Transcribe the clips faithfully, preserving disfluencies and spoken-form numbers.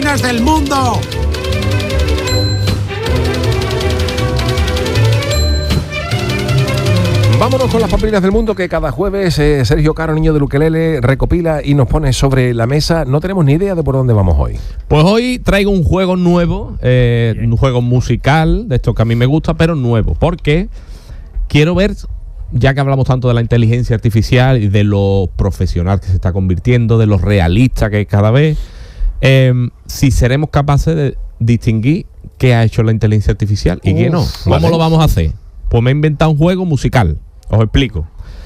pamplinas del mundo. Vámonos con las pamplinas del mundo que cada jueves eh, Sergio Caro, niño del ukelele, recopila y nos pone sobre la mesa. No tenemos ni idea de por dónde vamos hoy. Pues hoy traigo un juego nuevo, eh, un juego musical, de estos que a mí me gusta, pero nuevo, porque quiero ver, ya que hablamos tanto de la inteligencia artificial y de lo profesional que se está convirtiendo, de lo realista que es cada vez, eh, si seremos capaces de distinguir qué ha hecho la inteligencia artificial y qué no. ¿Cómo vale. lo vamos a hacer? Pues me he inventado un juego musical. Os explico.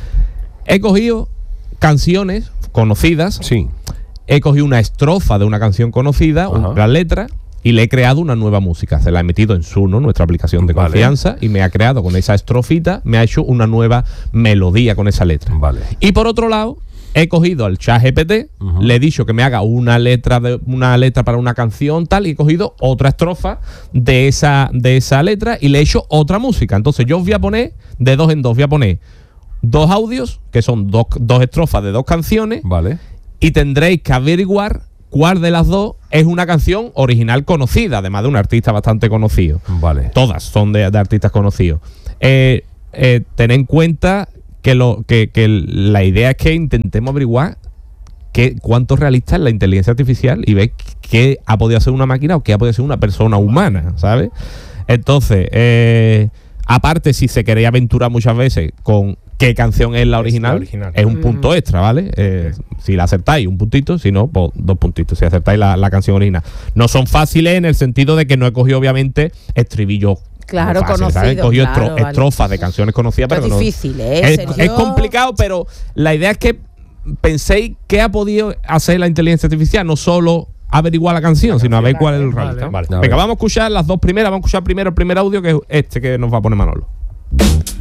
He cogido canciones conocidas. Sí. He cogido una estrofa de una canción conocida, una letra, y le he creado una nueva música. Se la he metido en Suno, nuestra aplicación de vale. confianza, y me ha creado con esa estrofita, me ha hecho una nueva melodía con esa letra. Vale. Y por otro lado, he cogido al ChatGPT, uh-huh. le he dicho que me haga una letra de una letra para una canción tal, y he cogido otra estrofa de esa, de esa letra y le he hecho otra música. Entonces yo os voy a poner, de dos en dos, voy a poner dos audios, que son dos, dos estrofas de dos canciones, vale. y tendréis que averiguar cuál de las dos es una canción original conocida, además de un artista bastante conocido. Vale. Todas son de, de artistas conocidos. Eh, eh, tened en cuenta que, lo, que, que la idea es que intentemos averiguar qué, cuánto realista es la inteligencia artificial y ver qué ha podido hacer una máquina o qué ha podido hacer una persona humana, ¿sabes? Entonces, eh, aparte, si se queréis aventurar muchas veces con qué canción es la original, es, la original. es un punto mm. extra, ¿vale? Eh, okay. Si la acertáis, un puntito, si no, pues dos puntitos, si acertáis la, la canción original. No son fáciles en el sentido de que no he cogido, obviamente, estribillos. Claro, fácil, conocido. He cogido claro, estro, vale. estrofas de canciones conocidas, pero, pero es difícil, no, ¿eh? Es, es complicado, pero la idea es que penséis qué ha podido hacer la inteligencia artificial, no solo averiguar la canción, la sino a ver cuál es el realista. Vale, vale. Venga, vamos a escuchar las dos primeras. Vamos a escuchar primero el primer audio, que es este que nos va a poner Manolo.